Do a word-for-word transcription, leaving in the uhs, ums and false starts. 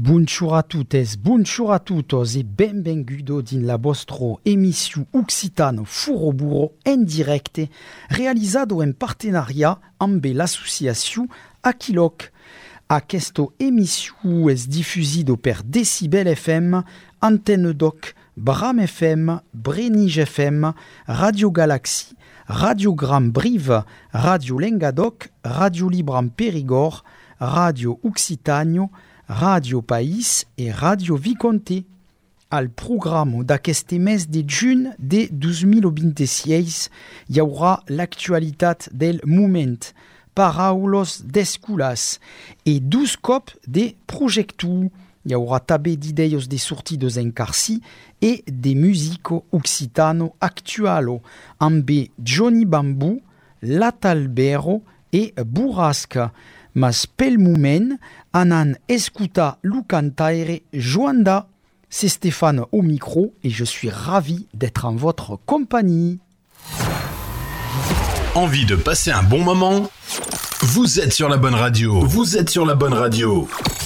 Bonjour a tuttes, bonjour a tutos e benvengudo din la vostro emissio Occitano Furo Burro en directe, realizado en partenariat amb l'associació Aquiloc. Aquesto emissio es difusido per Decibel F M, Antenne Doc, Bram F M, Brenige F M, Radio Galaxie, Radiogram Brive, Radio Lengadoc, Radio Libram Périgord, Radio Occitano, Radio País e Radio Viconte. Al programa d'aquest mes de juny de dos mil vint-i-sis hi haurà l'actualitat del moment, paraules d'escolas e dos cops de projectu. Hi haurà també d'idees de sortides en carcí e de musico occitano actualo amb Johnny Bambú, Latalbero e Burrasca. Mas pel moment, anan escuta lu cantaire Joanda. C'est Stéphane au micro et je suis ravi d'être en votre compagnie. Envie de passer un bon moment ? Vous êtes sur la bonne radio. Vous êtes sur la bonne radio.